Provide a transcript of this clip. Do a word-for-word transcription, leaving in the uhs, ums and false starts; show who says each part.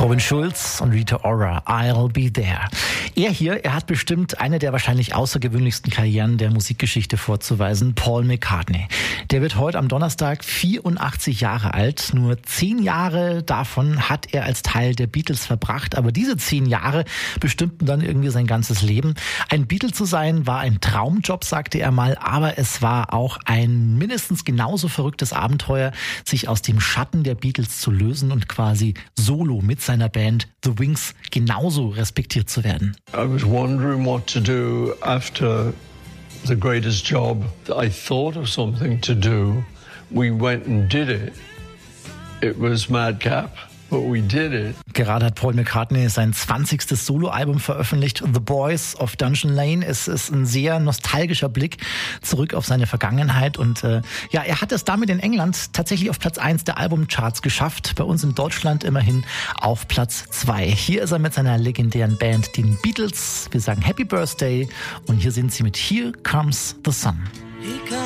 Speaker 1: Robin Schulz und Rita Ora, I'll Be There. Er hier, er hat bestimmt eine der wahrscheinlich außergewöhnlichsten Karrieren der Musikgeschichte vorzuweisen, Paul McCartney. Der wird heute am Donnerstag vierundachtzig Jahre alt. Nur zehn Jahre davon hat er als Teil der Beatles verbracht. Aber diese zehn Jahre bestimmten dann irgendwie sein ganzes Leben. Ein Beatle zu sein war ein Traumjob, sagte er mal. Aber es war auch ein mindestens genauso verrücktes Abenteuer, sich aus dem Schatten der Beatles zu lösen und quasi solo mit seiner Band The Wings genauso respektiert zu werden.
Speaker 2: I was wondering what to do after the greatest job. I thought of something to do. We went and did it. It was madcap, but we did it.
Speaker 1: Gerade hat Paul McCartney sein zwanzigstes Soloalbum veröffentlicht. The Boys of Dungeon Lane. Es ist ein sehr nostalgischer Blick zurück auf seine Vergangenheit. Und äh, ja, er hat es damit in England tatsächlich auf Platz eins der Albumcharts geschafft. Bei uns in Deutschland immerhin auf Platz zwei. Hier ist er mit seiner legendären Band, den Beatles. Wir sagen Happy Birthday. Und hier sind sie mit Here Comes the Sun.